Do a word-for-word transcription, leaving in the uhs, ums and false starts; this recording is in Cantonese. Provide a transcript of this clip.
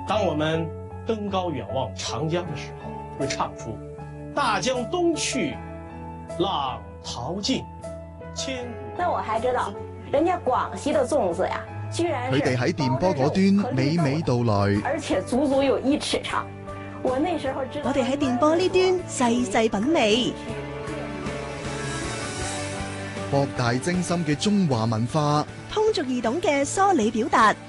当我们登高远望长江的时候，会唱出大江东去，浪淘尽，千古。 那我还知道，人家廣西的粽子呀，居然佢哋喺電波嗰端娓娓道來， 而且足足有一尺長。我那時候知道， 我哋喺電波呢端細細品味， 博大精深嘅中華文化， 通俗易懂嘅梳理表達。